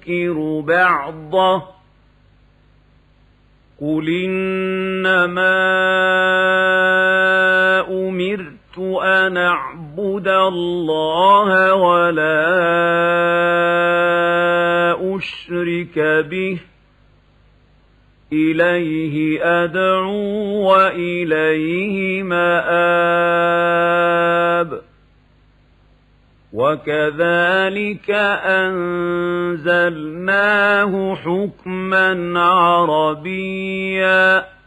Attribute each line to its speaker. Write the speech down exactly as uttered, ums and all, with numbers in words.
Speaker 1: ينكر بعضه قل إنما أمرت أن أعبد الله ولا أشرك به إليه أدعو وإليه مآب وكذلك أنزلناه حكما عربيا